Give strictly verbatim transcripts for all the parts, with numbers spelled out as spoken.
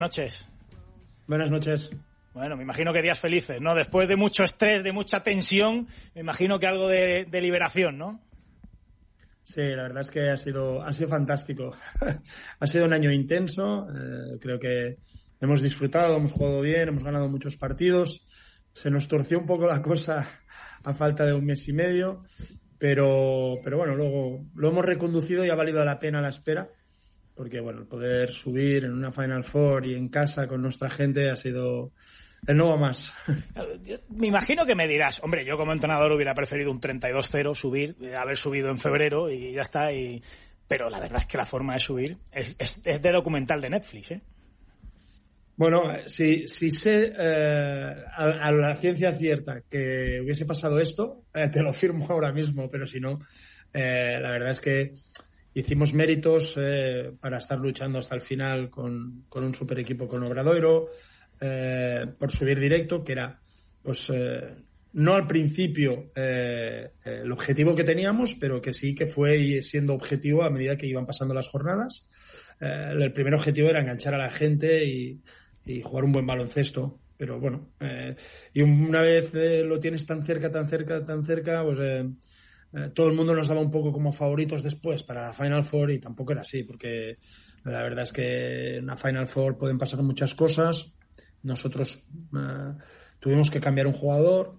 Noches. Buenas noches. Bueno, me imagino que días felices, ¿no? Después de mucho estrés, de mucha tensión, me imagino que algo de, de liberación, ¿no? Sí, la verdad es que ha sido, ha sido fantástico. Ha sido un año intenso. Eh, creo que hemos disfrutado, hemos jugado bien, hemos ganado muchos partidos. Se nos torció un poco la cosa a falta de un mes y medio, pero, pero bueno, luego lo hemos reconducido y ha valido la pena la espera. Porque, bueno, el poder subir en una Final Four y en casa con nuestra gente ha sido el nuevo más. Me imagino que me dirás, hombre, yo como entrenador hubiera preferido un treinta y dos cero, subir, haber subido en febrero y ya está. Y... Pero la verdad es que la forma de subir es, es, es de documental de Netflix, ¿eh? Bueno, si, si sé eh, a, a la ciencia cierta que hubiese pasado esto, eh, te lo firmo ahora mismo, pero si no, eh, la verdad es que hicimos méritos eh, para estar luchando hasta el final con, con un super equipo con Obradoiro, eh, por subir directo, que era, pues, eh, no al principio eh, el objetivo que teníamos, pero que sí que fue siendo objetivo a medida que iban pasando las jornadas. Eh, el primer objetivo era enganchar a la gente y, y jugar un buen baloncesto. Pero bueno, eh, y una vez eh, lo tienes tan cerca, tan cerca, tan cerca, pues... Eh, Eh, todo el mundo nos daba un poco como favoritos después para la Final Four y tampoco era así, porque la verdad es que en la Final Four pueden pasar muchas cosas. Nosotros eh, tuvimos que cambiar un jugador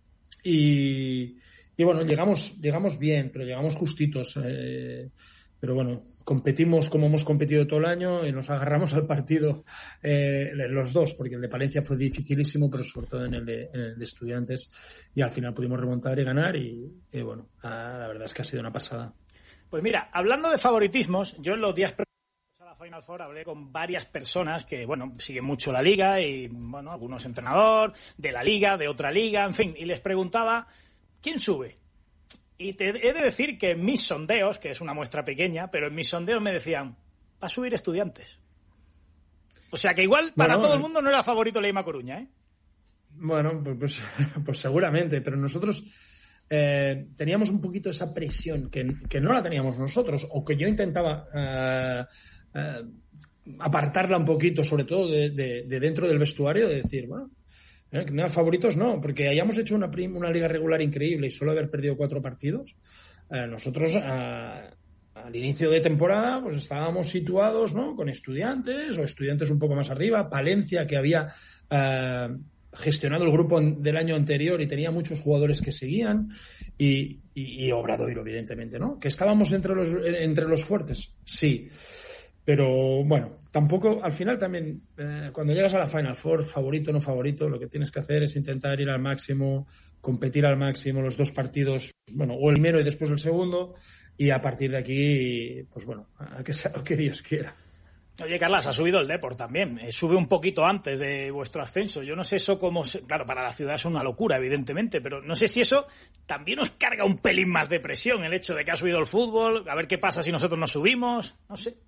y, y bueno, llegamos llegamos bien, pero llegamos justitos. Eh, pero bueno, competimos como hemos competido todo el año y nos agarramos al partido eh, los dos, porque el de Palencia fue dificilísimo, pero sobre todo en el de, en el de Estudiantes, y al final pudimos remontar y ganar y, y bueno, ah, la verdad es que ha sido una pasada. Pues mira, hablando de favoritismos, yo en los días previos a la Final Four hablé con varias personas que, bueno, siguen mucho la liga y, bueno, algunos entrenador de la liga, de otra liga, en fin, y les preguntaba, ¿quién sube? Y te he de decir que en mis sondeos, que es una muestra pequeña, pero en mis sondeos me decían, va a subir Estudiantes. O sea que igual para bueno, todo el mundo no era favorito Leima Coruña, ¿eh? Bueno, pues, pues, pues seguramente, pero nosotros eh, teníamos un poquito esa presión que, que no la teníamos nosotros, o que yo intentaba eh, eh, apartarla un poquito, sobre todo de, de, de dentro del vestuario, de decir, bueno, ¿Eh? No, favoritos no, porque hayamos hecho una, prim- una liga regular increíble y solo haber perdido cuatro partidos. Eh, nosotros a, al inicio de temporada pues estábamos situados, ¿no?, con Estudiantes o Estudiantes un poco más arriba, Palencia, que había eh, gestionado el grupo del año anterior y tenía muchos jugadores que seguían, y, y, y Obradoiro, evidentemente, ¿no? Que estábamos entre los, entre los fuertes, sí. Pero bueno, tampoco, al final también, eh, cuando llegas a la Final Four, favorito o no favorito, lo que tienes que hacer es intentar ir al máximo, competir al máximo los dos partidos, bueno, o el primero y después el segundo, y a partir de aquí, pues bueno, a que sea lo que Dios quiera. Oye, Carlas, ha subido el Depor también. Eh, sube un poquito antes de vuestro ascenso. Yo no sé eso cómo... Se... Claro, para la ciudad es una locura, evidentemente, pero no sé si eso también os carga un pelín más de presión, el hecho de que ha subido el fútbol, a ver qué pasa si nosotros no subimos, no sé.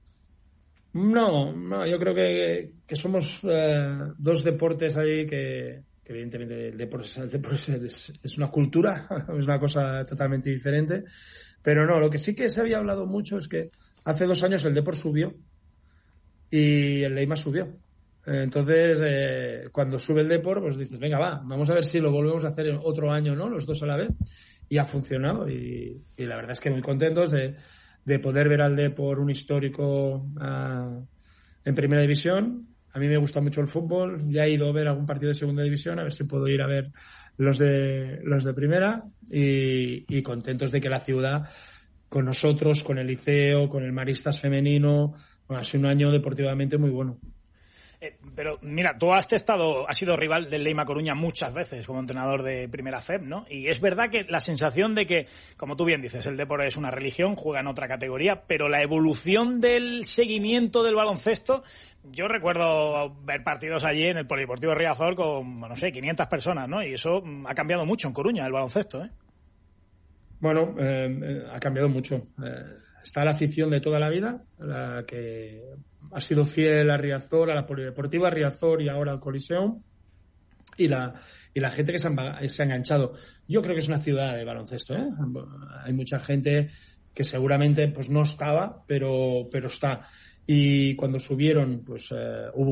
No, no, yo creo que, que somos eh, dos deportes ahí que, que evidentemente el deporte, el deporte es, es una cultura, es una cosa totalmente diferente, pero no, lo que sí que se había hablado mucho es que hace dos años el Depor subió y el Leima subió. Entonces, eh, cuando sube el Depor, pues dices, venga, va, vamos a ver si lo volvemos a hacer en otro año, ¿no?, los dos a la vez, y ha funcionado, y, y la verdad es que muy contentos de de poder ver al Depor, un histórico, uh, en primera división. A mí me gusta mucho el fútbol, ya he ido a ver algún partido de segunda división, a ver si puedo ir a ver los de los de primera, y, y contentos de que la ciudad, con nosotros, con el Liceo, con el Maristas femenino, bueno, ha sido un año deportivamente muy bueno. Eh, pero mira, tú has estado, has sido rival del Leima Coruña muchas veces como entrenador de Primera F E B, ¿no? Y es verdad que la sensación de que, como tú bien dices, el Depor es una religión, juega en otra categoría, pero la evolución del seguimiento del baloncesto, yo recuerdo ver partidos allí en el Polideportivo Riazor con, no sé, quinientas personas, ¿no? Y eso ha cambiado mucho en Coruña, el baloncesto, ¿eh? Bueno, eh, ha cambiado mucho. Eh, está la afición de toda la vida, la que ha sido fiel a Riazor, a la Polideportiva Riazor y ahora al Coliseum, y la y la gente que se ha, se ha enganchado. Yo creo que es una ciudad de baloncesto, ¿eh? Hay mucha gente que seguramente pues no estaba, pero pero está. y cuando subieron, pues eh, hubo